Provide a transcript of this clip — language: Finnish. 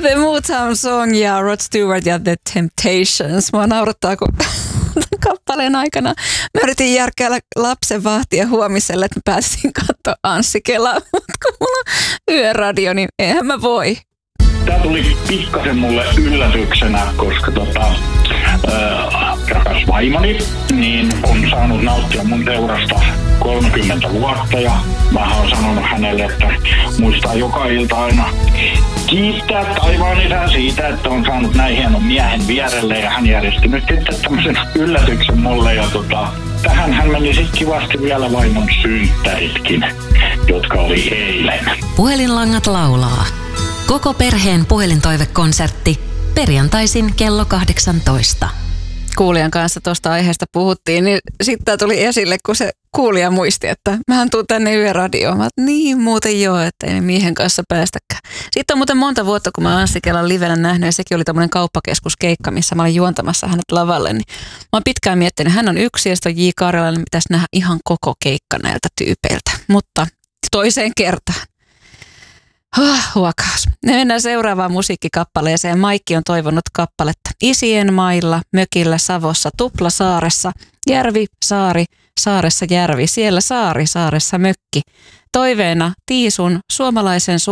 The Motown Song ja Rod Stewart ja The Temptations. Mua naurattaa, kun kappaleen aikana mä yritin järkkäillä lapsen vahtia huomiselle, että mä pääsin katsoa Anssi Kelaa, mutta kun mulla on yöradio, niin eihän mä voi. Tämä tuli pikkasen mulle yllätyksenä, koska rakas vaimoni niin on saanut nauttia mun seurasta 30 vuotta ja mä oon sanonut hänelle, että muistaa joka ilta aina kiittää taivaan isän siitä, että on saanut näin hienon miehen vierelle ja hän järjesti nyt sitten tämmöisen yllätyksen mulle ja tähän hän meni sitten kivasti vielä vaimon synttäritkin, jotka oli eilen. Puhelinlangat laulaa. Koko perheen puhelintoivekonsertti perjantaisin kello 18. Kuulijan kanssa tuosta aiheesta puhuttiin, niin sitten tämä tuli esille, kun se kuulija muisti, että mähän tuun tänne yöradioon. Mä oon, niin muuten joo, että ei me miehen kanssa päästäkään. Sitten on muuten monta vuotta, kun mä Anssi Kelan livenä nähnyt, ja sekin oli tämmöinen kauppakeskuskeikka, missä mä olin juontamassa hänet lavalle. Niin mä oon pitkään miettinyt, hän on yksi, ja sitten on J. Karjalainen, pitäisi nähdä ihan koko keikka näiltä tyypeiltä. Mutta toiseen kertaan. Huokaus. Me mennään seuraavaan musiikkikappaleeseen. Maikki on toivonut kappaletta Isien mailla, mökillä Savossa, Tuplasaaressa, järvi, saari, saaressa järvi, siellä saari, saaressa mökki. Toiveena Tiisun suomalaisen